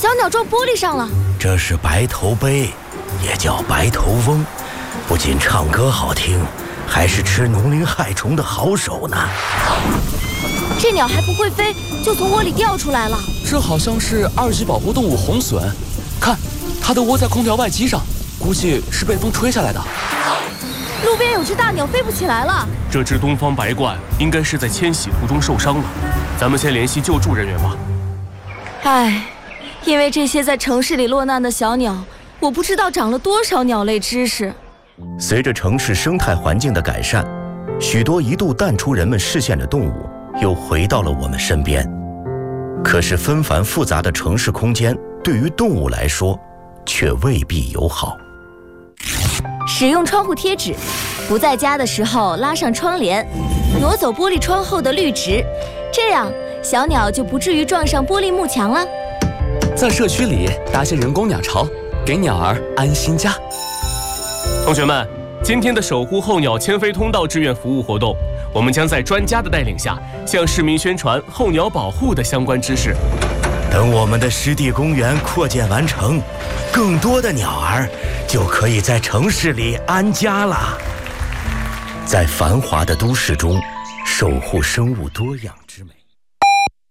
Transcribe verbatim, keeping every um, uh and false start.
小鸟撞玻璃上了。 这是白头鹎，也叫白头翁，不仅唱歌好听，还是吃农林害虫的好手呢。 这鸟还不会飞，就从窝里掉出来了。 这好像是二级保护动物红隼，看，它都窝在空调外机上，估计是被风吹下来的。 路边有只大鸟飞不起来了。 这只东方白鹳应该是在迁徙途中受伤了，咱们先联系救助人员吧。 唉，因为这些在城市里落难的小鸟，我不知道长了多少鸟类知识。 随着城市生态环境的改善，许多一度淡出人们视线的动物又回到了我们身边。可是纷繁复杂的城市空间对于动物来说却未必友好。 使用窗户贴纸，不在家的时候拉上窗帘，挪走玻璃窗后的绿植，这样小鸟就不至于撞上玻璃幕墙了。 在社区里搭些人工鸟巢，给鸟儿安心家。 同学们，今天的守护候鸟迁飞通道志愿服务活动，我们将在专家的带领下，向市民宣传候鸟保护的相关知识。 等我们的湿地公园扩建完成，更多的鸟儿就可以在城市里安家了。在繁华的都市中，守护生物多样